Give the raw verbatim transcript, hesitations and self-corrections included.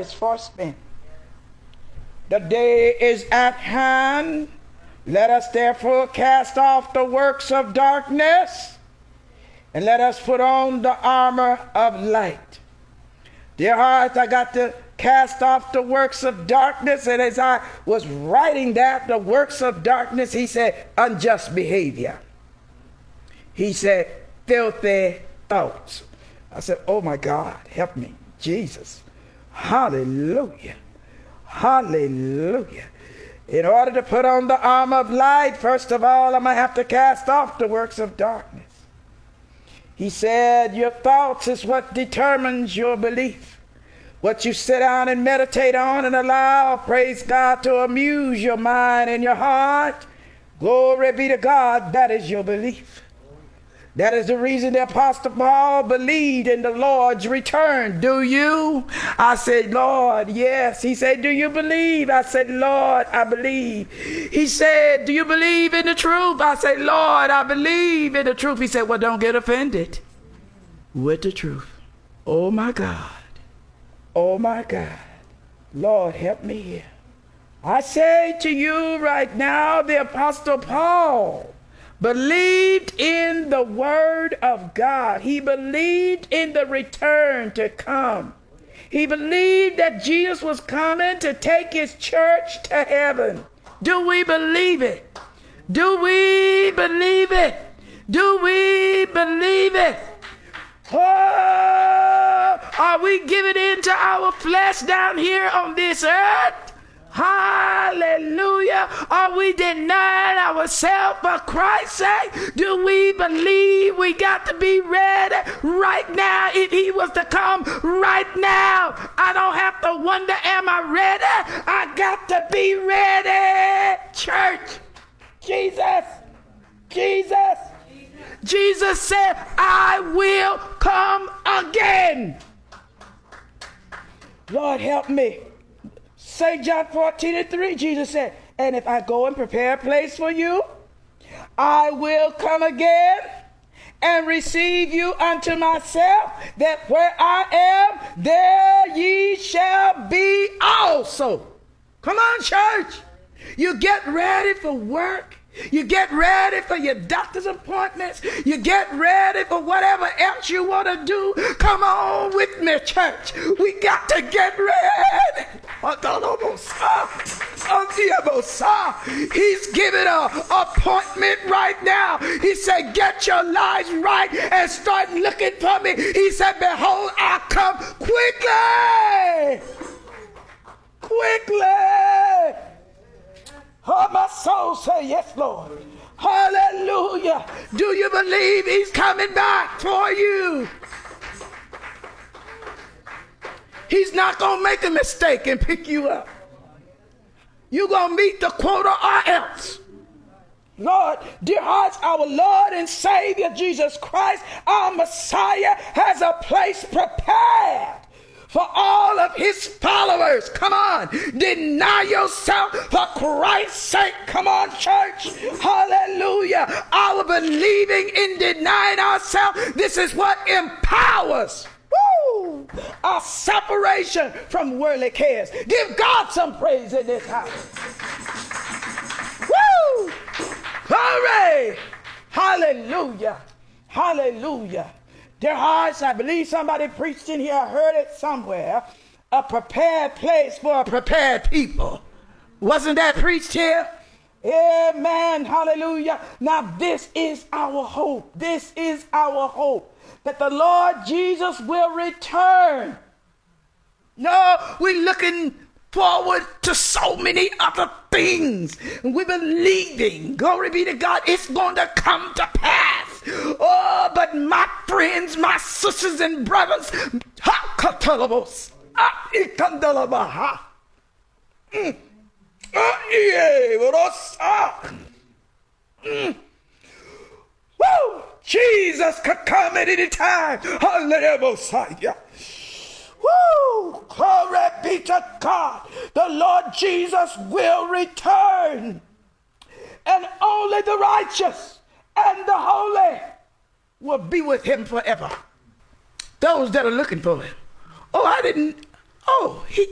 is forspent. The day is at hand. Let us therefore cast off the works of darkness, and let us put on the armor of light. Dear hearts, I got to cast off the works of darkness. And as I was writing that, the works of darkness, he said, unjust behavior. He said, filthy thoughts. I said, oh my God, help me, Jesus. Hallelujah. Hallelujah. In order to put on the armor of light, first of all, I'm going to have to cast off the works of darkness. He said, your thoughts is what determines your belief. What you sit down and meditate on and allow, praise God, to amuse your mind and your heart. Glory be to God, that is your belief. That is the reason the Apostle Paul believed in the Lord's return. Do you? I said, Lord, yes. He said, do you believe? I said, Lord, I believe. He said, do you believe in the truth? I said, Lord, I believe in the truth. He said, well, don't get offended with the truth. Oh, my God. Oh, my God. Lord, help me here. I say to you right now, the Apostle Paul believed in the word of God. He believed in the return to come. He believed that Jesus was coming to take his church to heaven. Do we believe it? Do we believe it? Do we believe it? Oh, are we giving in to our flesh down here on this earth? Hallelujah. Are we denying ourselves for Christ's sake? Do we believe we got to be ready right now? If he was to come right now, I don't have to wonder, am I ready? I got to be ready. Church, Jesus, Jesus, Jesus said, I will come again. Lord, help me. Saint John fourteen and three, Jesus said, and if I go and prepare a place for you, I will come again and receive you unto myself, that where I am, there ye shall be also. Come on, church. You get ready for work. You get ready for your doctor's appointments. You get ready for whatever else you want to do. Come on with me, church. We got to get ready. He's giving an appointment right now. He said, get your lives right and start looking for me. He said, behold, I come quickly. Quickly. Oh, my soul say yes, Lord. Hallelujah. Do you believe he's coming back for you? He's not going to make a mistake and pick you up. You're going to meet the quota or else. Lord, dear hearts, our Lord and Savior Jesus Christ, our Messiah, has a place prepared for all of his followers. Come on. Deny yourself for Christ's sake. Come on, church. Hallelujah. Our believing in denying ourselves, this is what empowers woo, our separation from worldly cares. Give God some praise in this house. Woo! Glory! Hallelujah. Hallelujah. Dear hearts, I believe somebody preached in here, I heard it somewhere, a prepared place for a prepared people. Wasn't that preached here? Amen, hallelujah. Now this is our hope. This is our hope, that the Lord Jesus will return. No, we're looking forward to so many other things. We're believing, glory be to God, it's going to come to pass. Oh, but my friends, my sisters and brothers, ha, katalabos, ah, ikandalabaha, mm, ah, yeah, voros, ah, mm. Woo, Jesus could come at any time. Hallelujah. Woo, glory be to God. The Lord Jesus will return, and only the righteous and the holy will be with him forever. Those that are looking for him. Oh, I didn't. Oh, he